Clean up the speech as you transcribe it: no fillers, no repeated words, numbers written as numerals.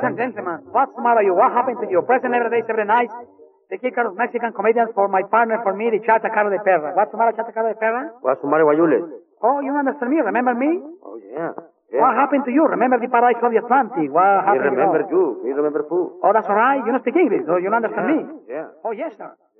and gentlemen, what's the matter you? What happened to you? Present every day, every night. The kicker of Mexican comedians for my partner, for me, the Chata Cara de Perra. What's the matter, Chata Cara de Perra? What's the matter, Guayules? Oh, you understand me? Remember me? Oh, yeah. What happened to you? Remember the paradise of the Atlantic? What happened? Me remember you. Me remember who? Oh, that's all right. You don't speak English, so you don't understand me. Yeah. Oh, yes, sir.